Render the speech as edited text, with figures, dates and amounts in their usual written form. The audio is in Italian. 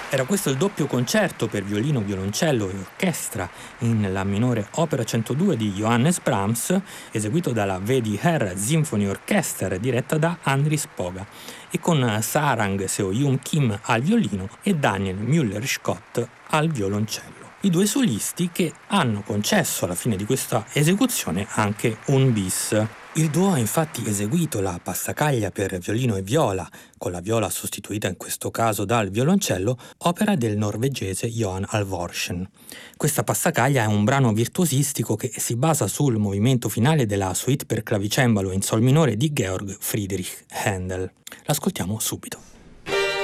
Era questo il doppio concerto per violino, violoncello e orchestra in La minore opera 102 di Johannes Brahms, eseguito dalla WDR Symphony Orchestra diretta da Andris Poga, e con Sarang Seo-Yum Kim al violino e Daniel Müller-Scott al violoncello. I due solisti che hanno concesso alla fine di questa esecuzione anche un bis. Il duo ha infatti eseguito la passacaglia per violino e viola, con la viola sostituita in questo caso dal violoncello, opera del norvegese Johan Alvorsen. Questa passacaglia è un brano virtuosistico che si basa sul movimento finale della suite per clavicembalo in sol minore di Georg Friedrich Händel. L'ascoltiamo subito.